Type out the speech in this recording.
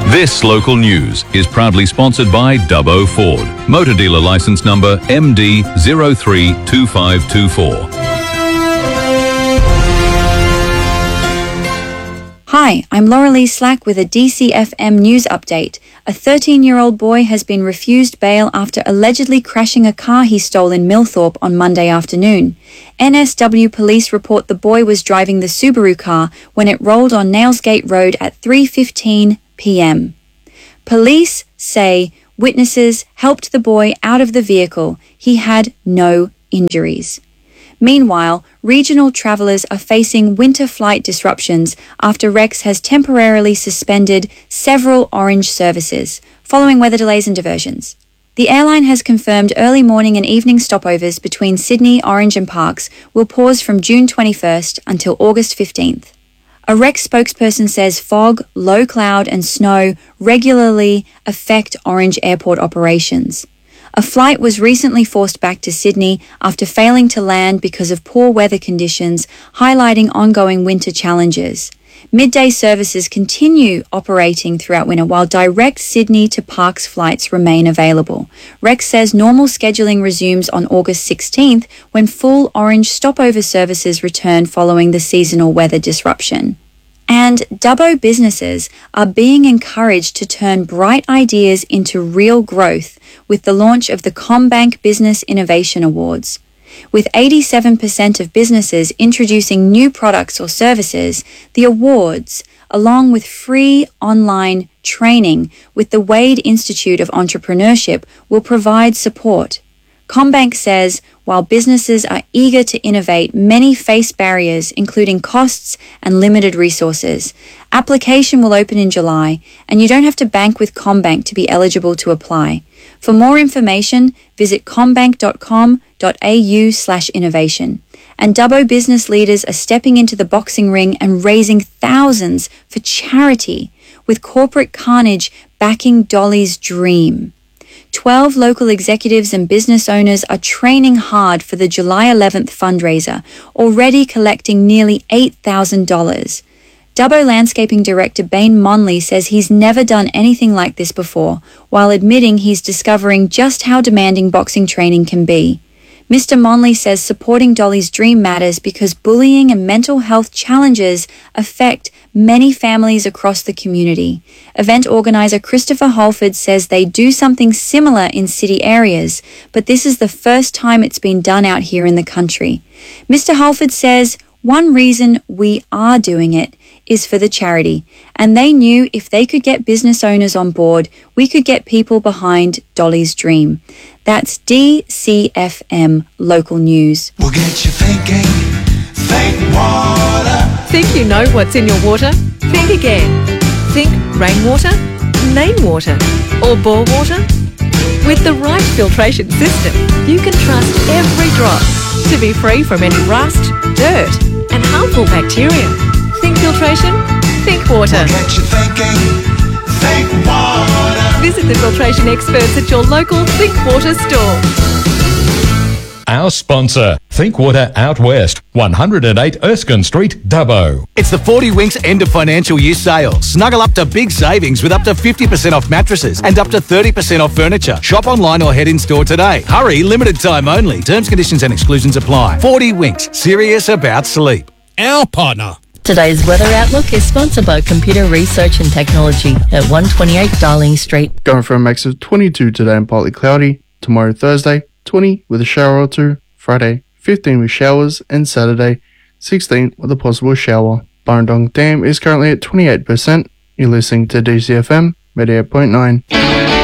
This local news is proudly sponsored by Dubbo Ford. Motor dealer license number MD032524. Hi, I'm Laura-Lee Slack with a DCFM news update. A 13-year-old boy has been refused bail after allegedly crashing a car he stole in Millthorpe on Monday afternoon. NSW police report the boy was driving the Subaru car when it rolled on Nailsgate Road at 3:15 p.m. Police say witnesses helped the boy out of the vehicle. He had no injuries. Meanwhile, regional travellers are facing winter flight disruptions after Rex has temporarily suspended several Orange services, following weather delays and diversions. The airline has confirmed early morning and evening stopovers between Sydney, Orange and Parkes will pause from June 21st until August 15th. A Rex spokesperson says fog, low cloud and snow regularly affect Orange airport operations. A flight was recently forced back to Sydney after failing to land because of poor weather conditions, highlighting ongoing winter challenges. Midday services continue operating throughout winter while direct Sydney to Parkes flights remain available. Rex says normal scheduling resumes on August 16th when full Orange stopover services return following the seasonal weather disruption. And Dubbo businesses are being encouraged to turn bright ideas into real growth with the launch of the CommBank Business Innovation Awards. With 87% of businesses introducing new products or services, the awards, along with free online training with the Wade Institute of Entrepreneurship, will provide support. CommBank says while businesses are eager to innovate, many face barriers, including costs and limited resources. Application will open in July, and you don't have to bank with CommBank to be eligible to apply. For more information, visit commbank.com.au/innovation. And Dubbo business leaders are stepping into the boxing ring and raising thousands for charity, with corporate carnage backing Dolly's dream. 12 local executives and business owners are training hard for the July 11th fundraiser, already collecting nearly $8,000. Dubbo Landscaping Director Bain Monley says he's never done anything like this before, while admitting he's discovering just how demanding boxing training can be. Mr. Monley says supporting Dolly's dream matters because bullying and mental health challenges affect many families across the community. Event organizer Christopher Holford says they do something similar in city areas, but this is the first time it's been done out here in the country. Mr. Holford says one reason we are doing it is for the charity, and they knew if they could get business owners on board, we could get people behind Dolly's dream. That's DCFM Local News. We'll get you thinking, think water. Think you know what's in your water? Think again. Think rainwater, main water, or bore water? With the right filtration system, you can trust every drop to be free from any rust, dirt, and harmful bacteria. Think filtration, think water. We'll get you thinking, think water. Visit the filtration experts at your local Think Water store. Our sponsor, Think Water Out West, 108 Erskine Street, Dubbo. It's the 40 Winks end of financial year sale. Snuggle up to big savings with up to 50% off mattresses and up to 30% off furniture. Shop online or head in store today. Hurry, limited time only. Terms, conditions and exclusions apply. 40 Winks, serious about sleep. Our partner. Today's weather outlook is sponsored by Computer Research and Technology at 128 Darling Street. Going for a max of 22 today and partly cloudy. Tomorrow Thursday, 20 with a shower or two. Friday, 15 with showers. And Saturday, 16 with a possible shower. Burrendong Dam is currently at 28%. You're listening to DCFM 88.9.